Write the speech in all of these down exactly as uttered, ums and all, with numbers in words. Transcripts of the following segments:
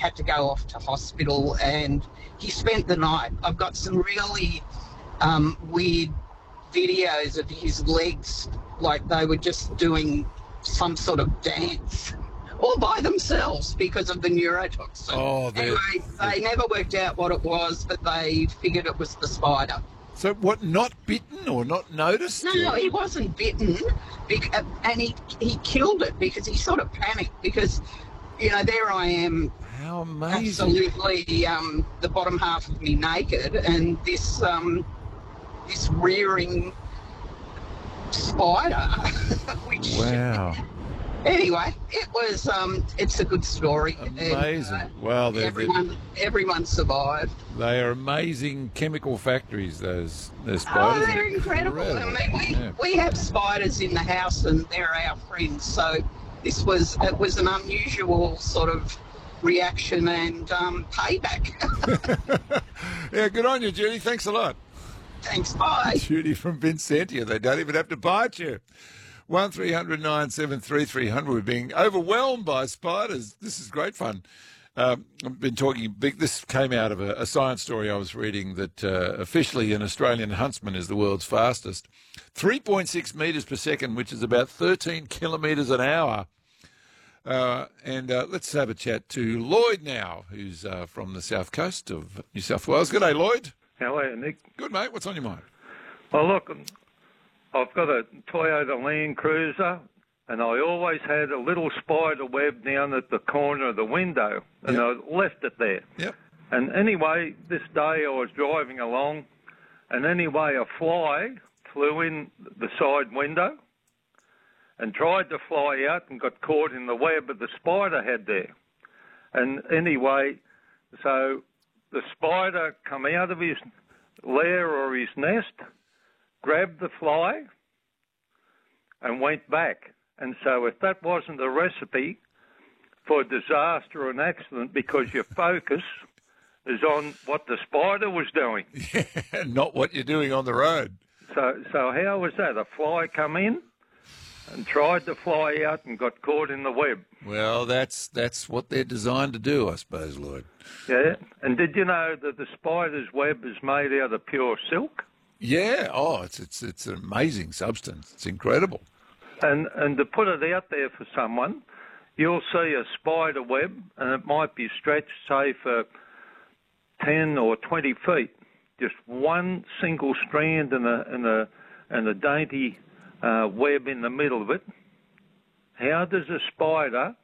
had to go off to hospital, and he spent the night. I've got some really um, weird videos of his legs, like they were just doing some sort of dance all by themselves because of the neurotoxin. Oh, anyway, they never worked out what it was, but they figured it was the spider. So what, not bitten or not noticed? No, he wasn't bitten, and he, he killed it because he sort of panicked because, you know, there I am. How amazing. Absolutely, um, the bottom half of me naked, and this um, this rearing spider. which, wow. Anyway, it was. Um, it's a good story. Amazing. And, uh, well, they're, everyone, they're, everyone survived. They are amazing chemical factories. Those those Oh, spiders. they're incredible. incredible. I mean, we, Yeah. we have spiders in the house, and they're our friends. So this was it was an unusual sort of reaction and um, payback. Yeah, good on you, Judy. Thanks a lot. Thanks. Bye. Judy from Vincentia. They don't even have to bite you. One three hundred nine seven three three hundred. We're being overwhelmed by spiders. This is great fun. Um, I've been talking big. This came out of a, a science story I was reading that uh, officially an Australian huntsman is the world's fastest, three point six metres per second, which is about thirteen kilometres an hour. Uh, and uh, let's have a chat to Lloyd now, who's uh, from the south coast of New South Wales. Good day, Lloyd. How are you, Nick? Good, mate. What's on your mind? Well, look, I've got a Toyota Land Cruiser, and I always had a little spider web down at the corner of the window, and Yep. I left it there. Yep. And anyway, this day I was driving along, and anyway, a fly flew in the side window and tried to fly out and got caught in the web that the spider had there. And anyway, so the spider come out of his lair or his nest, grabbed the fly, and went back. And so if that wasn't a recipe for disaster or an accident, because your focus is on what the spider was doing. Yeah, not what you're doing on the road. So so how was that? A fly come in and tried to fly out and got caught in the web. Well, that's that's what they're designed to do, I suppose, Lloyd. Yeah. And did you know that the spider's web is made out of pure silk? Yeah. Oh, it's it's it's an amazing substance. It's incredible. And and to put it out there for someone, you'll see a spider web, and it might be stretched, say, for ten or twenty feet. Just one single strand and a and a and a dainty uh, web in the middle of it. How does a spider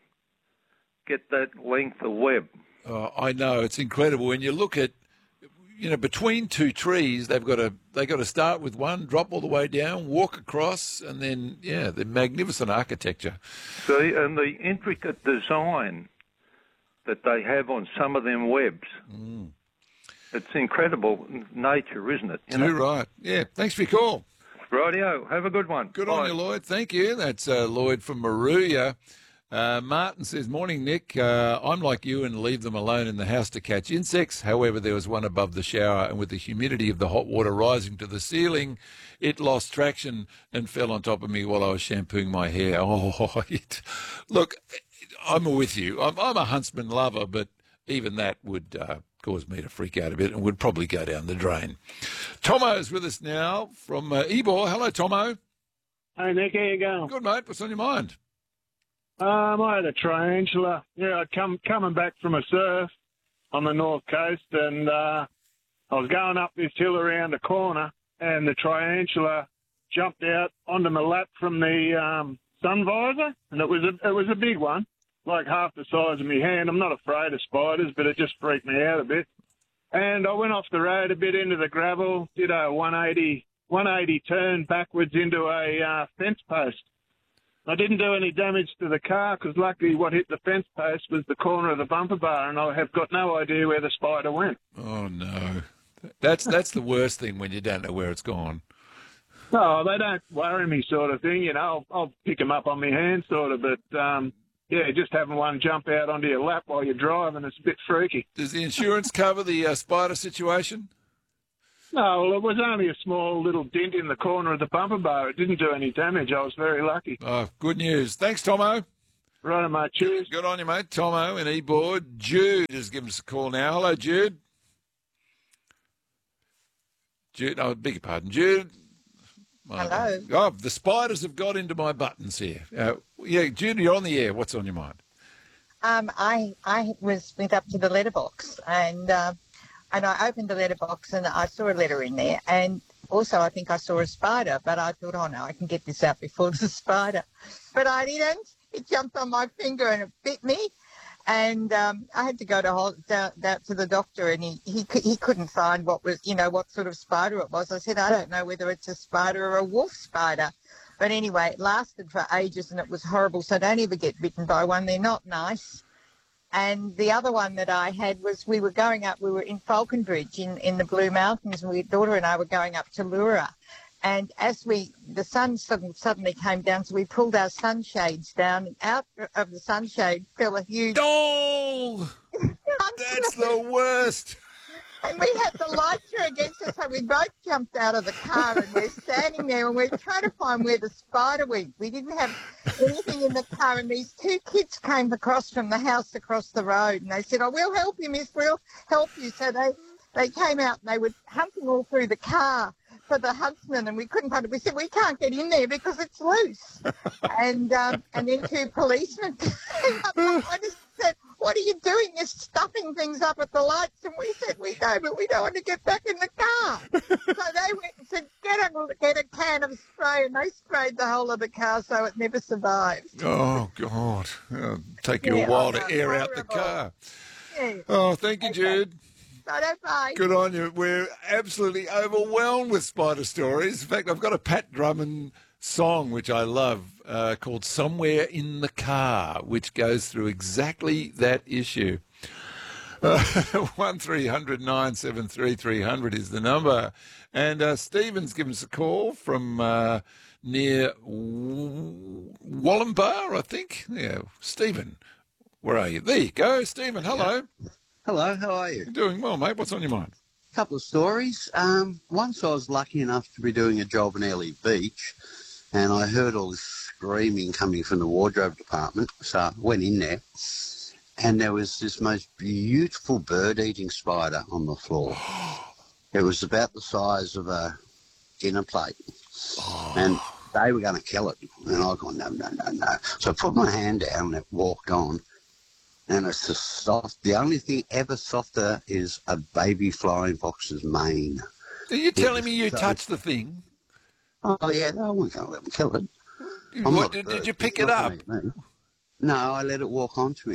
get that length of web? Oh, I know, it's incredible. When you look at, you know, between two trees, they've got to they got to start with one, drop all the way down, walk across, and then yeah, the magnificent architecture. See, and the intricate design that they have on some of them webs. Mm. It's incredible nature, isn't it? You Too know? right. Yeah. Thanks for your call. Rightio. Have a good one. Good Bye. on you, Lloyd. Thank you. That's uh, Lloyd from Maruya. Uh, Martin says, morning, Nick. Uh, I'm like you and leave them alone in the house to catch insects. However, there was one above the shower, and with the humidity of the hot water rising to the ceiling, it lost traction and fell on top of me while I was shampooing my hair. Oh, it, look, I'm with you. I'm, I'm a huntsman lover, but even that would uh, cause me to freak out a bit and would probably go down the drain. Tomo's with us now from uh, Ebor. Hello, Tomo. Hey, Nick, how you going? Good, mate. What's on your mind? Um, I had a tarantula. Yeah, I'd come coming back from a surf on the north coast, and uh, I was going up this hill around a corner, and the tarantula jumped out onto my lap from the um, sun visor, and it was a it was a big one, like half the size of my hand. I'm not afraid of spiders, but it just freaked me out a bit. And I went off the road a bit into the gravel, did a one eighty turn backwards into a uh, fence post. I didn't do any damage to the car because luckily what hit the fence post was the corner of the bumper bar, and I have got no idea where the spider went. Oh, no. That's that's the worst thing when you don't know where it's gone. No, they don't worry me sort of thing. You know, I'll, I'll pick them up on my hand sort of, but, um, yeah, just having one jump out onto your lap while you're driving, it's a bit freaky. Does the insurance cover the uh, spider situation? No, well, it was only a small little dent in the corner of the bumper bar. It didn't do any damage. I was very lucky. Oh, good news. Thanks, Tomo. Right, mate. Cheers. Good on you, mate. Tomo and E-Board. Jude has given us a call now. Hello, Jude. Jude, oh, beg your pardon, Jude. Hello. Oh, the spiders have got into my buttons here. Uh, yeah, Jude, you're on the air. What's on your mind? Um, I I was went up to the letterbox and uh, and I opened the letterbox and I saw a letter in there, and also I think I saw a spider, but I thought, oh no, I can get this out before the spider, but I didn't. It jumped on my finger and it bit me, and um, I had to go to hol- down, down to the doctor, and he, he he couldn't find what was you know what sort of spider it was. I said, I don't know whether it's a spider or a wolf spider. But anyway, it lasted for ages and it was horrible, so don't ever get bitten by one. They're not nice. And the other one that I had was we were going up, we were in Falconbridge in, in the Blue Mountains, and my daughter and I were going up to Lura. And as we, the sun suddenly, suddenly came down, so we pulled our sunshades down, and out of the sunshade fell a huge... Oh, that's the worst. And we had the lights were against us, so we both jumped out of the car and we're standing there and we're trying to find where the spider went. We didn't have anything in the car, and these two kids came across from the house across the road and they said, oh, we'll help you, miss, we'll help you. So they, they came out and they were hunting all through the car for the huntsman, and we couldn't find it. We said, we can't get in there because it's loose. and um, and then two policemen came up and I just said, what are you doing? You're stuffing things up at the lights. And we said, we know, but we don't want to get back in the car. So they went and said, get a, get a can of spray, and they sprayed the whole of the car so it never survived. Oh, God. It'll take you Yeah, a while I know, to air out the horrible. car. Yeah. Oh, thank you, Okay. Jude. Righto, bye. Good on you. We're absolutely overwhelmed with spider stories. In fact, I've got a Pat Drummond song, which I love, uh, called Somewhere in the Car, which goes through exactly that issue. Uh, one three hundred nine seven three three hundred is the number. And uh, Stephen's given us a call from uh, near w- Wallumbah, I think. Yeah, Stephen, where are you? There you go. Stephen, hello. Hello, how are you? You're doing well, mate. What's on your mind? A couple of stories. Um, once I was lucky enough to be doing a job in Airlie Beach, and I heard all this screaming coming from the wardrobe department, so I went in there, and there was this most beautiful bird-eating spider on the floor. It was about the size of a dinner plate, and they were going to kill it, and I gone, no, no, no, no. So I put my hand down and it walked on, and it's the soft. The only thing ever softer is a baby flying fox's mane. Are you telling was me you so- touched the thing? Oh yeah, no, I wasn't going to let them kill it. I'm What, not a did, bird. did you pick It's it not up? gonna eat me. No, I let it walk onto me.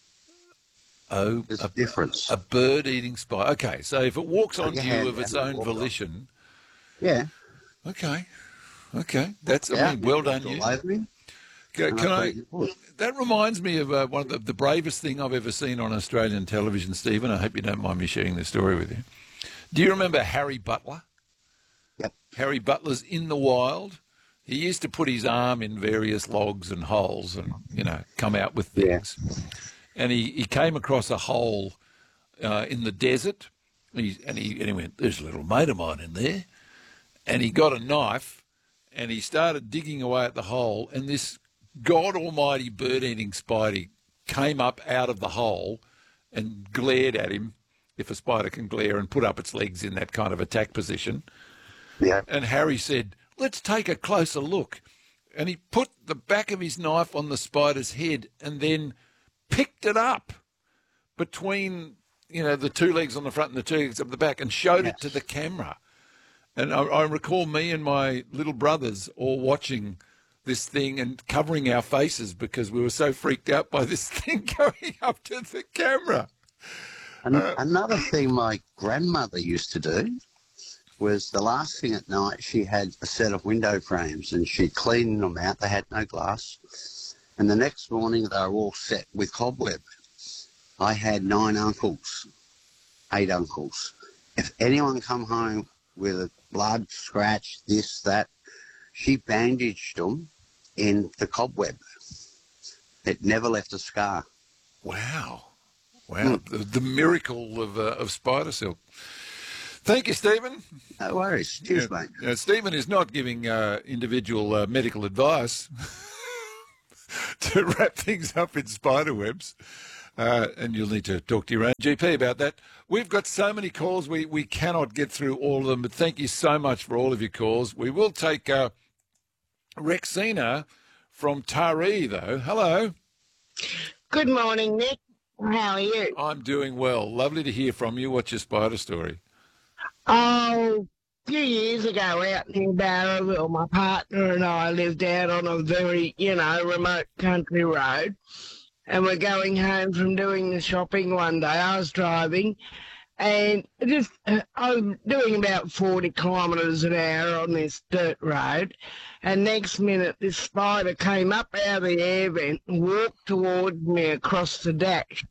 Oh, There's a, a difference. a bird-eating spider. Okay, so if it walks Put onto your you hand of its down and own walk on. volition, Yeah. okay, okay, that's I Yeah, mean, well it done, walked you. all over me, Can, and can I I? thought, "Look." That reminds me of uh, one of the, the bravest thing I've ever seen on Australian television, Stephen. I hope you don't mind me sharing this story with you. Do you remember Harry Butler? Yep. Harry Butler's In the Wild. He used to put his arm in various logs and holes and, you know, come out with Yeah. things. And he, he came across a hole uh, in the desert, and he, and, he, and he went, there's a little mate of mine in there. And he got a knife, and he started digging away at the hole, and this God almighty bird-eating spider came up out of the hole and glared at him, if a spider can glare, and put up its legs in that kind of attack position. Yeah. And Harry said, let's take a closer look. And he put the back of his knife on the spider's head and then picked it up between, you know, the two legs on the front and the two legs up the back and showed it to the camera. And I, I recall me and my little brothers all watching this thing and covering our faces because we were so freaked out by this thing going up to the camera. And another thing my grandmother used to do was the last thing at night she had a set of window frames and she cleaned them out. They had no glass. And the next morning they were all set with cobweb. I had nine uncles, eight uncles. If anyone come home with a blood, scratch, this, that, she bandaged them in the cobweb. It never left a scar. Wow. Wow. The, the miracle of, uh, of spider silk. Thank you, Stephen. No worries. Cheers, Yeah, mate. uh, Stephen is not giving uh, individual uh, medical advice. to wrap things up in spider webs. Uh, and you'll need to talk to your own G P about that. We've got so many calls, we, we cannot get through all of them, but thank you so much for all of your calls. We will take uh, Rexina from Taree, though. Hello. Good morning, Nick. How are you? I'm doing well. Lovely to hear from you. What's your spider story? Oh, a few years ago out near Barraville, my partner and I lived out on a very, you know, remote country road. And we're going home from doing the shopping one day. I was driving and just uh, I was doing about forty kilometres an hour on this dirt road. And next minute, this spider came up out of the air vent and walked towards me across the dash.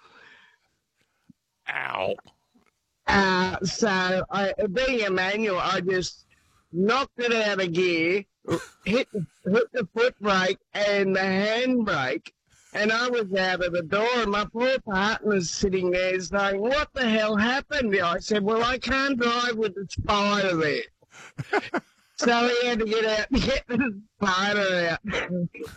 Ow. Uh, so, I, being a manual, I just knocked it out of gear, hit, hit the foot brake and the handbrake. And I was out of the door, and my poor partner's sitting there saying, what the hell happened? I said, well, I can't drive with the spider there. So he had to get out and get the spider out.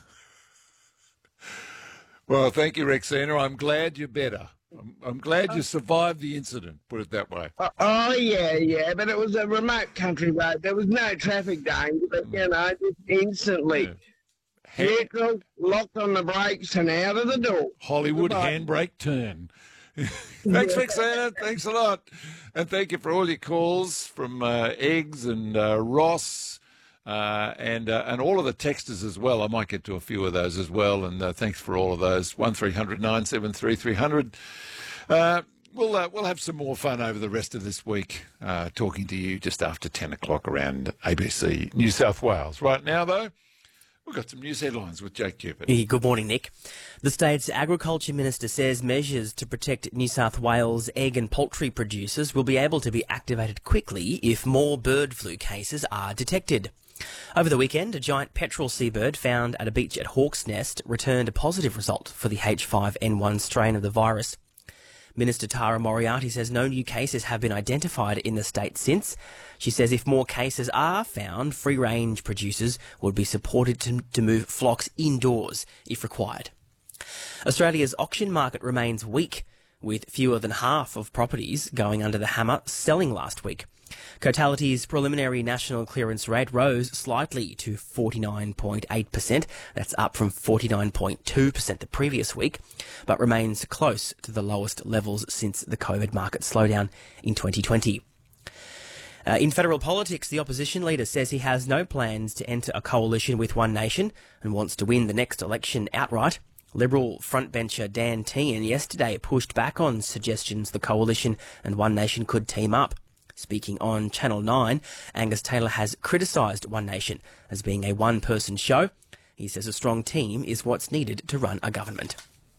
Well, thank you, Rexina. I'm glad you're better. I'm, I'm glad you survived the incident, put it that way. Oh, oh, yeah, yeah, but it was a remote country road. There was no traffic danger, but, you know, just instantly... Yeah. Vehicle locked on the brakes and out of the door. Hollywood Goodbye. handbrake turn. Thanks, Rexana. Thanks a lot. And thank you for all your calls from uh, Eggs and uh, Ross uh, and uh, and all of the texters as well. I might get to a few of those as well. And uh, thanks for all of those. one three hundred nine seven three three hundred. Uh, we'll, uh, we'll have some more fun over the rest of this week uh, talking to you just after ten o'clock around A B C New South Wales. Right now, though, we've got some news headlines with Jake Cupid. Good morning, Nick. The state's Agriculture Minister says measures to protect New South Wales egg and poultry producers will be able to be activated quickly if more bird flu cases are detected. Over the weekend, a giant petrel seabird found at a beach at Hawk's Nest returned a positive result for the H five N one strain of the virus. Minister Tara Moriarty says no new cases have been identified in the state since. She says if more cases are found, free-range producers would be supported to, to move flocks indoors if required. Australia's auction market remains weak, with fewer than half of properties going under the hammer selling last week. Cotality's preliminary national clearance rate rose slightly to forty-nine point eight percent. That's up from forty-nine point two percent the previous week, but remains close to the lowest levels since the COVID market slowdown in twenty twenty. Uh, in federal politics, the opposition leader says he has no plans to enter a coalition with One Nation and wants to win the next election outright. Liberal frontbencher Dan Tehan yesterday pushed back on suggestions the coalition and One Nation could team up. Speaking on Channel nine, Angus Taylor has criticised One Nation as being a one-person show. He says a strong team is what's needed to run a government.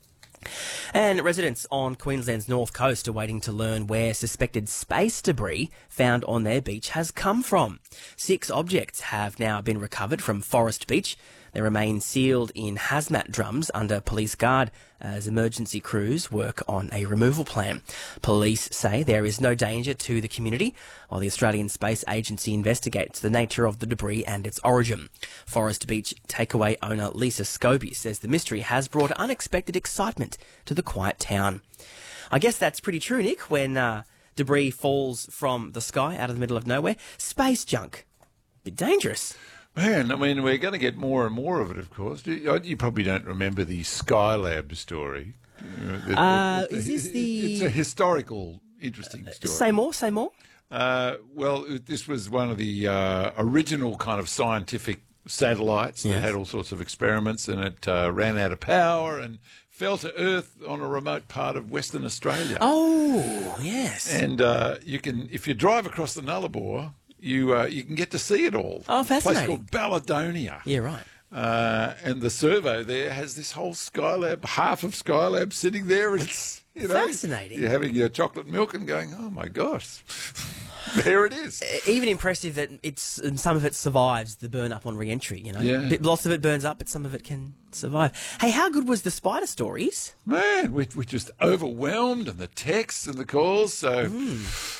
And residents on Queensland's north coast are waiting to learn where suspected space debris found on their beach has come from. Six objects have now been recovered from Forest Beach. They remain sealed in hazmat drums under police guard as emergency crews work on a removal plan. Police say there is no danger to the community, while the Australian Space Agency investigates the nature of the debris and its origin. Forest Beach takeaway owner Lisa Scobie says the mystery has brought unexpected excitement to the quiet town. I guess that's pretty true, Nick, when uh, debris falls from the sky out of the middle of nowhere. Space junk. Bit dangerous. Man, I mean, we're going to get more and more of it, of course. You, you probably don't remember the Skylab story. Uh, is this the... It's a historical, interesting story. Say more, say more. Uh, well, this was one of the uh, original kind of scientific satellites that Yes. had all sorts of experiments, and it uh, ran out of power and fell to Earth on a remote part of Western Australia. Oh, yes. And uh, you can, if you drive across the Nullarbor, you uh, you can get to see it all. Oh, A place fascinating. called Balladonia. Yeah, right. Uh, and the servo there has this whole Skylab, half of Skylab sitting there, and it's, you know, Fascinating. you're having your chocolate milk and going, oh my gosh, there it is. Even impressive that it's some of it survives the burn up on re-entry. You know, Yeah. Bit- lots of it burns up, but some of it can survive. Hey, how good was the spider stories? Man, we, we're just overwhelmed, and the texts and the calls. So,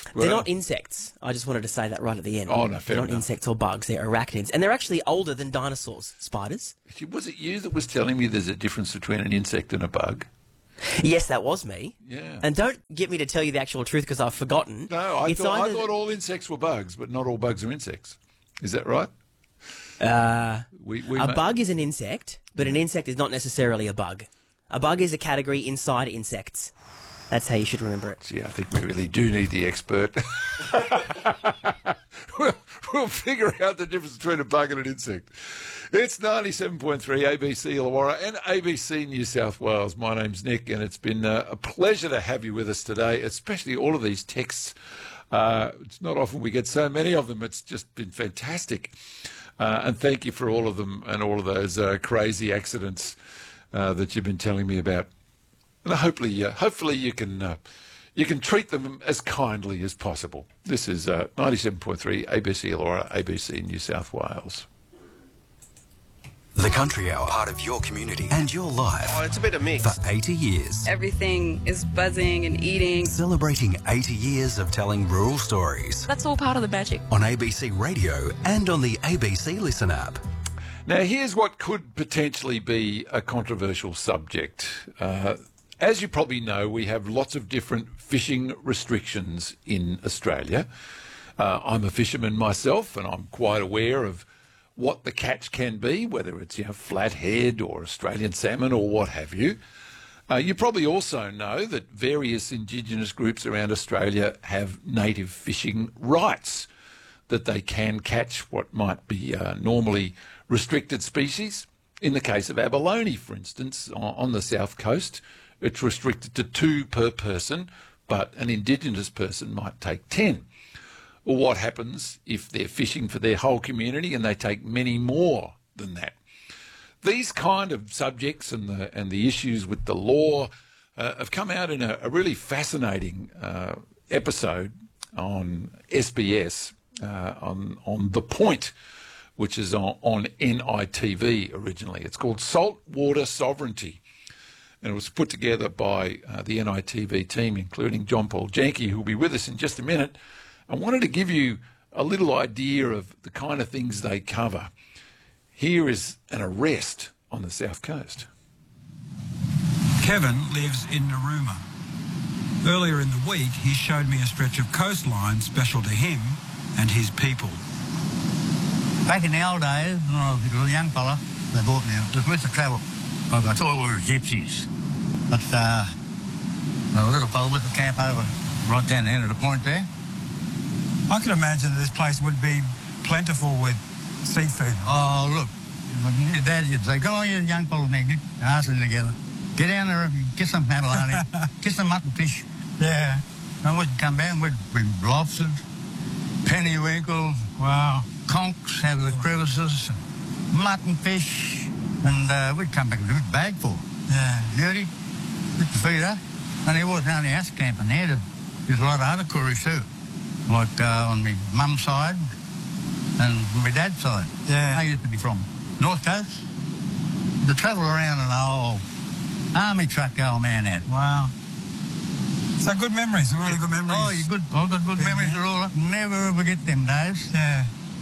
They're Well- not insects. I just wanted to say that right at the end. Oh, no, fair They're not enough. insects or bugs. They're arachnids. And they're actually older than dinosaurs, spiders. Was it you that was telling me there's a difference between an insect and a bug? Yes, that was me. Yeah. And don't get me to tell you the actual truth because I've forgotten. No, I It's thought, I either- thought all insects were bugs, but not all bugs are insects. Is that right? Uh, We, we a ma- bug is an insect, but an insect is not necessarily a bug. A bug is a category inside insects. That's how you should remember it. Gee, I think we really do need the expert. we'll, we'll figure out the difference between a bug and an insect. It's ninety-seven point three A B C Illawarra and A B C New South Wales. My name's Nick, and it's been uh, a pleasure to have you with us today, especially all of these texts. Uh, it's not often we get so many of them. It's just been fantastic. Uh, and thank you for all of them and all of those uh, crazy accidents uh, that you've been telling me about. And hopefully, uh, hopefully you can uh, you can treat them as kindly as possible. This is uh, ninety-seven point three A B C Illawarra, A B C New South Wales. The Country Hour, part of your community and your life. Oh, it's a bit of mix. For eighty years. Everything is buzzing and eating. Celebrating eighty years of telling rural stories. That's all part of the magic. On A B C Radio and on the A B C Listen app. Now, here's what could potentially be a controversial subject. Uh, as you probably know, we have lots of different fishing restrictions in Australia. Uh, I'm a fisherman myself, and I'm quite aware of what the catch can be, whether it's, you know, flathead or Australian salmon or what have you. Uh, you probably also know that various Indigenous groups around Australia have native fishing rights, that they can catch what might be uh, normally restricted species. In the case of abalone, for instance, on, on the south coast, it's restricted to two per person, but an Indigenous person might take ten. Or what happens if they're fishing for their whole community and they take many more than that? These kind of subjects and the and the issues with the law uh, have come out in a, a really fascinating uh, episode on S B S uh, on on The Point, which is on, on N I T V originally. It's called Saltwater Sovereignty, and it was put together by uh, the N I T V team, including John Paul Janke, who will be with us in just a minute. I wanted to give you a little idea of the kind of things they cover. Here is an arrest on the south coast. Kevin lives in Narooma. Earlier in the week, he showed me a stretch of coastline special to him and his people. Back in the old days, when I was a young fella, they bought me out. Just with the travel. I thought we were gypsies. But uh, a little fella with the camp over right down the end of the point there. I can imagine that this place would be plentiful with seafood. Oh, look. Your dad would say, go on, you young fellas, Nick. Arsenal together. Get down there and get some abalone. Get some mutton fish. Yeah. And we'd come down, we'd bring lobsters, pennywinkles, wow, conchs out of the crevices, mutton fish, and uh, we'd come back with a big bag full. Yeah. Dirty. With the feed up. And there was only us camping there. There's a lot of other Koris too. Like uh, on my mum's side and my dad's side. Yeah. I used to be from North Coast. To travel around in an old army truck the old man had. Wow. So good memories, really good memories. Oh, you good. I've got good Yeah. memories of all. Never forget them days. Yeah.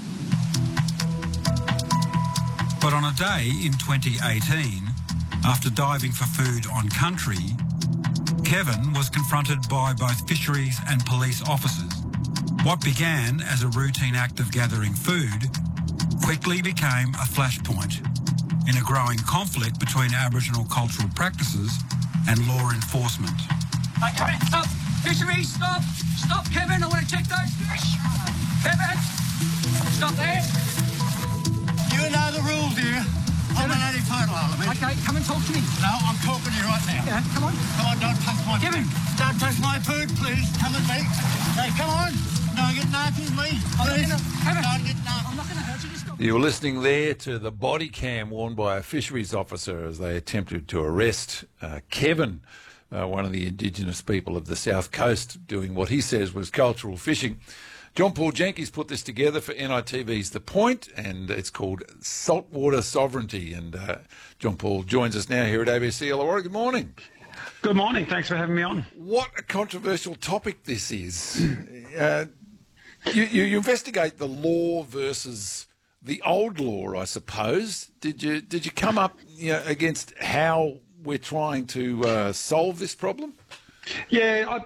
But on a day in twenty eighteen, after diving for food on country, Kevin was confronted by both fisheries and police officers. What began as a routine act of gathering food quickly became a flashpoint in a growing conflict between Aboriginal cultural practices and law enforcement. Hey, Kevin, stop! Fisheries, stop! Stop, Kevin, I want to check those fish! Kevin! Stop there! You know the rules here. I'm an native title element. Okay, come and talk to me. No, I'm talking to you right now. Yeah, come on. Come on, don't touch my Kevin! Don't touch my food, please. Come with me. Hey, come on. Don't get nasty with me. Please. Kevin, Don't get nasty. I'm not going to hurt you. Just stop. You were listening there to the body cam worn by a fisheries officer as they attempted to arrest uh, Kevin, uh, one of the Indigenous people of the South Coast, doing what he says was cultural fishing. John Paul Janke's put this together for N I T V's The Point, and it's called Saltwater Sovereignty. And uh, John Paul joins us now here at A B C Illawarra. Good morning. Good morning. Thanks for having me on. What a controversial topic this is. Uh, you, you investigate the law versus the old law, I suppose. Did you did you come up you know, against how we're trying to uh, solve this problem? Yeah, I,